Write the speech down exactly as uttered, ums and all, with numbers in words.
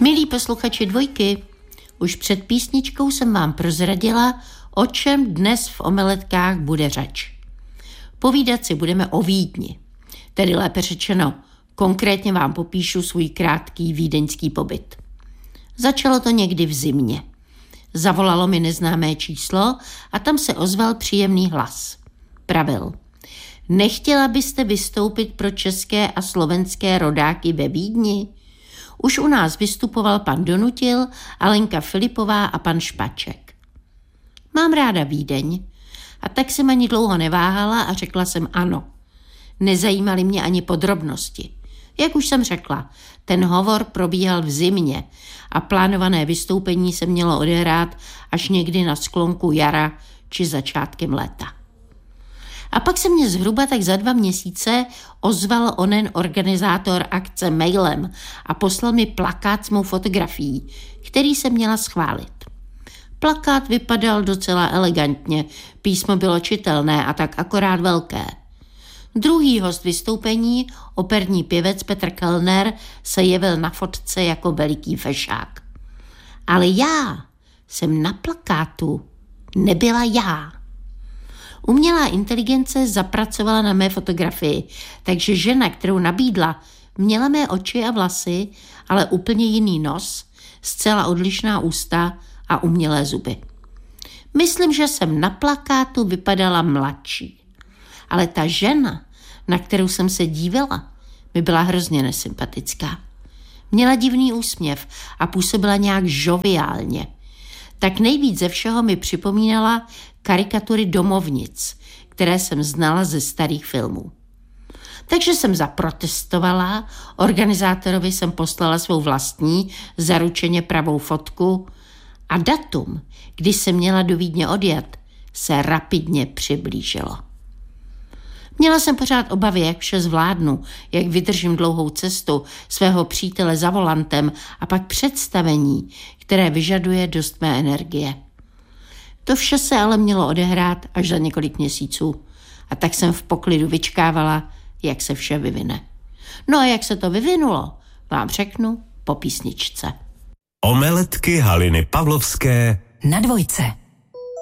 Milí posluchači Dvojky, už před písničkou jsem vám prozradila, o čem dnes v Omeletkách bude řeč. Povídat si budeme o Vídni, tedy lépe řečeno, konkrétně vám popíšu svůj krátký vídeňský pobyt. Začalo to někdy v zimě. Zavolalo mi neznámé číslo a tam se ozval příjemný hlas. Pravil: nechtěla byste vystoupit pro české a slovenské rodáky ve Vídni? Už u nás vystupoval pan Donutil, Alenka Filipová a pan Špaček. Mám ráda Vídeň a tak jsem ani dlouho neváhala a řekla jsem ano. Nezajímaly mě ani podrobnosti. Jak už jsem řekla, ten hovor probíhal v zimě a plánované vystoupení se mělo odehrát až někdy na sklonku jara či začátkem léta. A pak se mě zhruba tak za dva měsíce ozval onen organizátor akce mailem a poslal mi plakát s mou fotografií, který jsem měla schválit. Plakát vypadal docela elegantně, písmo bylo čitelné a tak akorát velké. Druhý host vystoupení, operní pěvec Petr Kellner, se jevil na fotce jako veliký fešák. Ale já jsem na plakátu nebyla já. Umělá inteligence zapracovala na mé fotografii, takže žena, kterou nabídla, měla mé oči a vlasy, ale úplně jiný nos, zcela odlišná ústa a umělé zuby. Myslím, že jsem na plakátu vypadala mladší. Ale ta žena, na kterou jsem se dívala, mi byla hrozně nesympatická. Měla divný úsměv a působila nějak žoviálně. Tak nejvíc ze všeho mi připomínala karikatury domovnic, které jsem znala ze starých filmů. Takže jsem zaprotestovala, organizátorovi jsem poslala svou vlastní, zaručeně pravou fotku a datum, kdy jsem měla do Vídně odjet, se rapidně přiblížilo. Měla jsem pořád obavy, jak vše zvládnu, jak vydržím dlouhou cestu svého přítele za volantem a pak představení, které vyžaduje dost mé energie. To vše se ale mělo odehrát až za několik měsíců a tak jsem v poklidu vyčkávala, jak se vše vyvine. No a jak se to vyvinulo, vám řeknu po písničce. Omeletky Haliny Pavlovské na Dvojce.